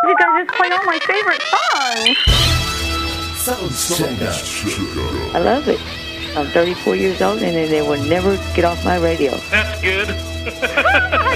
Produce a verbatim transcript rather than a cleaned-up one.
You guys just play all my favorite songs. Sound I love it. I'm thirty-four years old and they will never get off my radio. That's good.